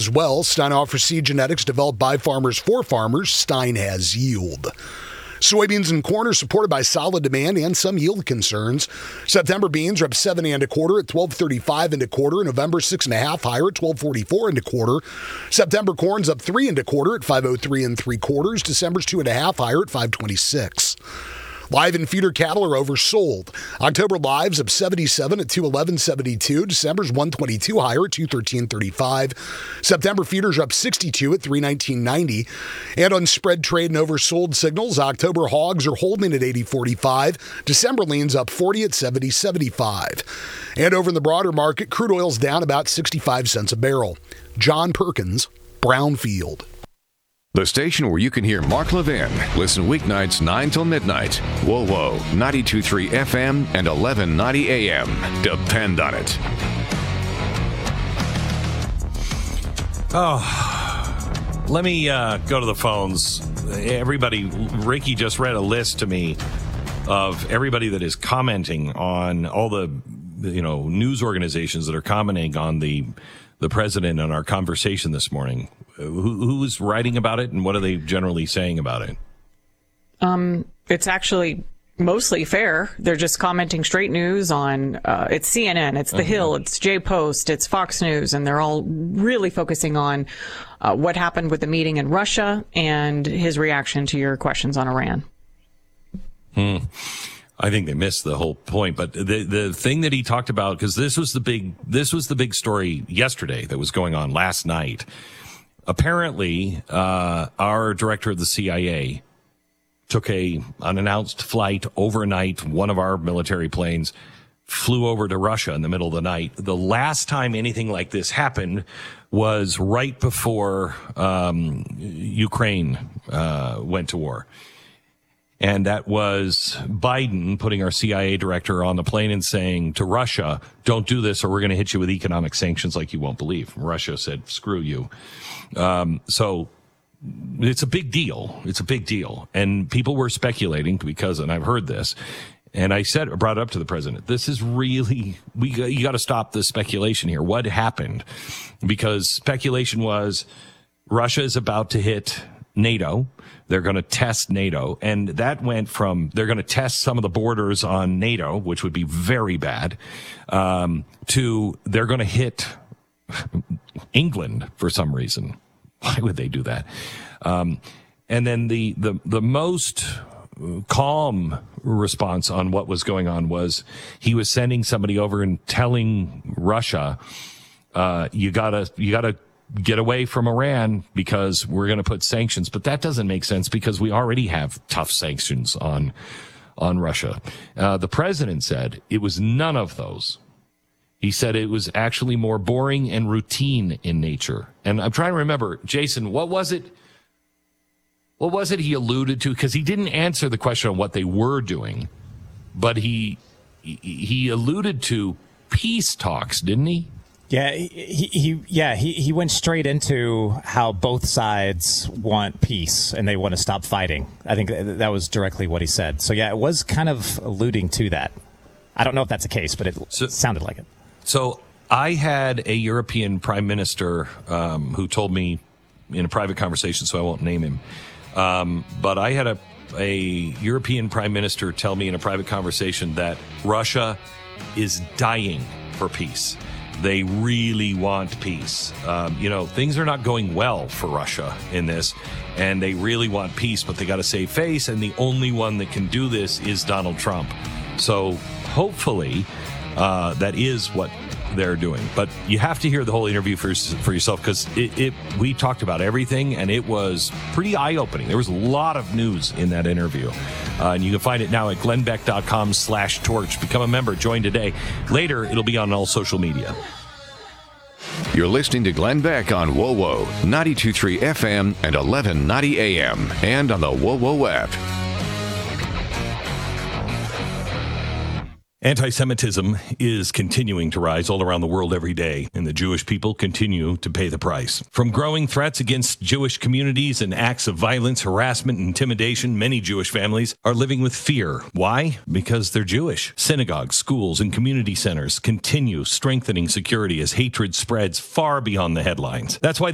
as well. Stein offers seed genetics developed by farmers for farmers. Stein has yield. Soybeans and corn are supported by solid demand and some yield concerns. September beans are up 7 and a quarter at $12.35 and a quarter. November 6.5 higher at $12.44 and a quarter. September corn's up 3 and a quarter at $5.03 and 3/4. December's 2.5 higher at $5.26. Live and feeder cattle are oversold. October lives up 77 at $211.72. December's 122 higher at $213.35. September feeders are up 62 at $319.90. And on spread trade and oversold signals, October hogs are holding at $80.45. December leans up 40 at $70.75. And over in the broader market, crude oil's down about 65 cents a barrel. John Perkins, Brownfield. The station where you can hear Mark Levin. Listen weeknights 9 till midnight. Whoa, 92.3 FM and 1190 AM. Depend on it. Oh, let me go to the phones. Everybody, Ricky just read a list to me of everybody that is commenting on all the, news organizations that are commenting on the president and our conversation this morning. Who's writing about it, and what are they generally saying about it? It's actually mostly fair. They're just commenting straight news on, it's CNN, it's The Hill, it's J-Post, it's Fox News, and they're all really focusing on what happened with the meeting in Russia and his reaction to your questions on Iran. I think they missed the whole point, but the thing that he talked about, because this was the big story yesterday that was going on last night. Apparently, our director of the CIA took a unannounced flight overnight. One of our military planes flew over to Russia in the middle of the night. The last time anything like this happened was right before Ukraine went to war. And that was Biden putting our CIA director on the plane and saying to Russia, don't do this or we're going to hit you with economic sanctions like you won't believe. Russia said, screw you. So it's a big deal. It's a big deal. And people were speculating because, and I've heard this, and I brought it up to the president. This is really, you got to stop the speculation here. What happened? Because speculation was Russia is about to hit NATO. They're going to test NATO. And that went from they're going to test some of the borders on NATO, which would be very bad, to they're going to hit England for some reason. Why would they do that? And then the most calm response on what was going on was he was sending somebody over and telling Russia, you gotta get away from Iran because we're going to put sanctions. But that doesn't make sense because we already have tough sanctions on Russia. The president said it was none of those. He said it was actually more boring and routine in nature. And I'm trying to remember, Jason, what was it he alluded to? Because he didn't answer the question on what they were doing, but he alluded to peace talks, didn't he? Yeah, he went straight into how both sides want peace and they want to stop fighting. I think that was directly what he said. So yeah, it was kind of alluding to that. I don't know if that's the case, but it sounded like it. So I had a European prime minister who told me in a private conversation, so I won't name him. But I had a European prime minister tell me in a private conversation that Russia is dying for peace. They really want peace. Things are not going well for Russia in this, and they really want peace, but they got to save face, and the only one that can do this is Donald Trump. So hopefully that is what they're doing. But you have to hear the whole interview for yourself, because we talked about everything, and it was pretty eye-opening. There was a lot of news in that interview. And you can find it now at glennbeck.com/torch. Become a member. Join today. Later, it'll be on all social media. You're listening to Glenn Beck on WoWo, 92.3 FM and 1190 AM, and on the WoWo app. Anti-Semitism is continuing to rise all around the world every day, and the Jewish people continue to pay the price. From growing threats against Jewish communities and acts of violence, harassment, and intimidation, many Jewish families are living with fear. Why? Because they're Jewish. Synagogues, schools, and community centers continue strengthening security as hatred spreads far beyond the headlines. That's why